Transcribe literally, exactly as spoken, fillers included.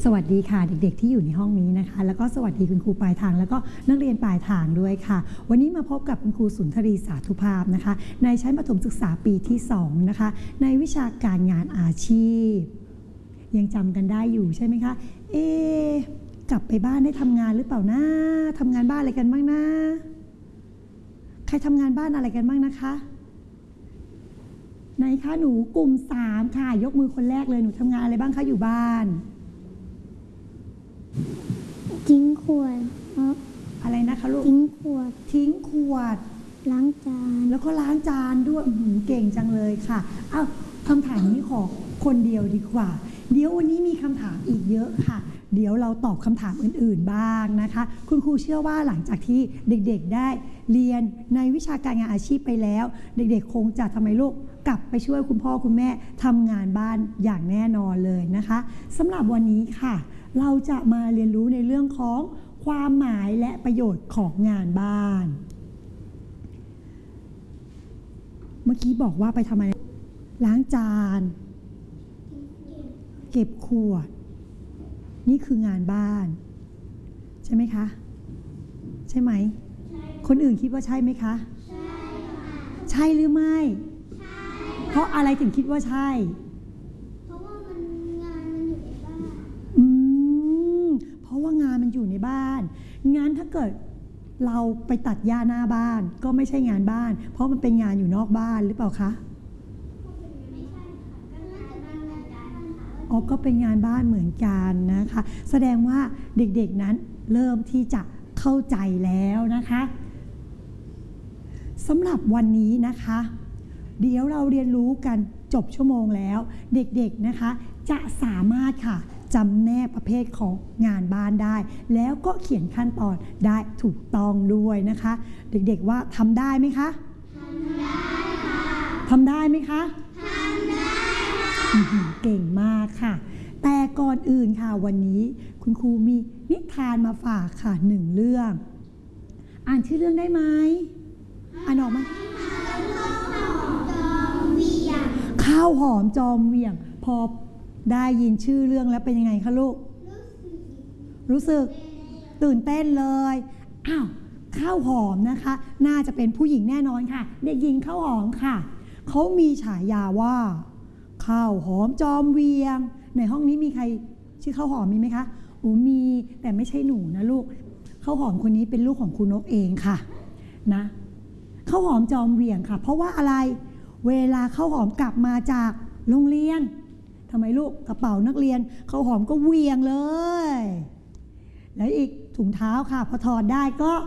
สวัสดีค่ะเด็กๆที่อยู่ในห้องนี้นะคะแล้วก็สวัสดีคุณครูปลายทางแล้วก็นักเรียนปลายทางด้วยค่ะวันนี้มาพบกับคุณครูสุนทรีสาธุภาพนะคะในชั้นประถมศึกษาปีที่สองนะคะในวิชาการงานอาชีพยังจำกันได้อยู่ใช่ไหมคะเอ๊กลับไปบ้านได้ทำงานหรือเปล่านะทำงานบ้านอะไรกันบ้างนะใครทำงานบ้านอะไรกันบ้างนะคะไหนคะหนูกลุ่มสามค่ะยกมือคนแรกเลยหนูทำงานอะไรบ้างคะอยู่บ้านทิ้งขวดอะไรนะคะลูกทิ้งขวดทิ้งขวดล้างจานแล้วก็ล้างจานด้วยเก่งจังเลยค่ะอ้าวคำถามนี้ขอคนเดียวดีกว่าเดี๋ยววันนี้มีคำถามอีกเยอะค่ะเดี๋ยวเราตอบคำถามอื่นๆบ้างนะคะคุณครูเชื่อว่าหลังจากที่เด็กๆได้เรียนในวิชาการงานอาชีพไปแล้วเด็กๆคงจะทำไมลูกกลับไปช่วยคุณพ่อคุณแม่ทำงานบ้านอย่างแน่นอนเลยนะคะสำหรับวันนี้ค่ะเราจะมาเรียนรู้ในเรื่องของความหมายและประโยชน์ของงานบ้านเมื่อกี้บอกว่าไปทำอะไรล้างจานเก็บขวดนี่คืองานบ้านใช่ไหมคะใช่ไหมคนอื่นคิดว่าใช่ไหมคะใช่ค่ะใช่หรือไม่ใช่เพราะอะไรถึงคิดว่าใช่เพราะว่ามันงานมันอยู่ในบ้านอืมเพราะว่างานมันอยู่ในบ้านงานถ้าเกิดเราไปตัดหญ้าหน้าบ้านก็ไม่ใช่งานบ้านเพราะมันเป็นงานอยู่นอกบ้านหรือเปล่าคะอ๋อก็เป็นงานบ้านเหมือนกันนะคะแสดงว่าเด็กๆนั้นเริ่มที่จะเข้าใจแล้วนะคะสำหรับวันนี้นะคะเดี๋ยวเราเรียนรู้กันจบชั่วโมงแล้วเด็กๆนะคะจะสามารถค่ะจำแนกประเภทของงานบ้านได้แล้วก็เขียนขั้นตอนได้ถูกต้องด้วยนะคะเด็กๆว่าทำได้ไหมคะทำได้ค่ะทำได้ไหมคะทำได้ค่ะเก่งมากค่ะแต่ก่อนอื่นค่ะวันนี้คุณครูมีนิทานมาฝากค่ะหนึ่งเรื่องอ่านชื่อเรื่องได้ไหมอ่านออกไหมข้าวหอมจอมเหวี่ยงพอได้ยินชื่อเรื่องแล้วเป็นยังไงคะลูกรู้สึกตื่นเต้นเลยอ้าวข้าวหอมนะคะน่าจะเป็นผู้หญิงแน่นอนค่ะเด็กหญิงข้าวหอมค่ะเขามีฉายาว่าข้าวหอมจอมเหวี่ยงในห้องนี้มีใครชื่อข้าวหอมมีไหมคะโอ้มีแต่ไม่ใช่หนูนะลูกข้าวหอมคนนี้เป็นลูกของคุณนกเองค่ะนะข้าวหอมจอมเหวี่ยงค่ะเพราะว่าอะไรเวลาข้าวหอมกลับมาจากโรงเรียนทำไมลูกกระเป๋านักเรียนข้าวหอมก็เหวี่ยงเลยแล้วอีกถุงเท้าค่ะพอถอดได้ก็